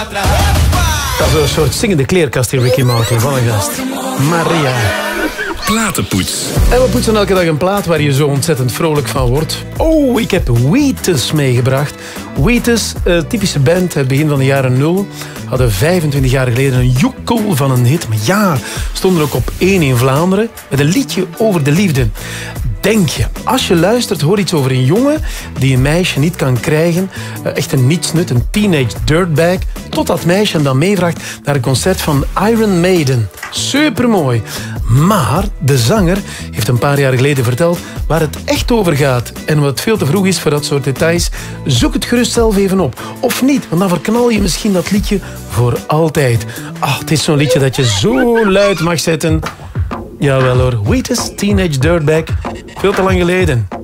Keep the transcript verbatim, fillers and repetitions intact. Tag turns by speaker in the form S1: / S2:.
S1: Dat is een soort zingende kleerkast in Ricky Martin. Van een gast. Maria.
S2: Platenpoets.
S1: En we poetsen elke dag een plaat waar je zo ontzettend vrolijk van wordt. Oh, ik heb Wheatus meegebracht. Wheatus, een typische band uit begin van de jaren nul. Hadden vijfentwintig jaar geleden een joekel van een hit. Maar ja, stonden ook op één in Vlaanderen. Met een liedje over de liefde. Denk je, als je luistert, hoor iets over een jongen die een meisje niet kan krijgen. Echt een nietsnut, een teenage dirtbag. Tot dat meisje hem dan meevraagt naar een concert van Iron Maiden. Supermooi. Maar de zanger heeft een paar jaar geleden verteld waar het echt over gaat. En wat veel te vroeg is voor dat soort details, zoek het gerust zelf even op. Of niet, want dan verknal je misschien dat liedje voor altijd. Ach, het is zo'n liedje dat je zo luid mag zetten. Jawel hoor, Wheatus, Teenage Dirtbag. Veel te lang geleden.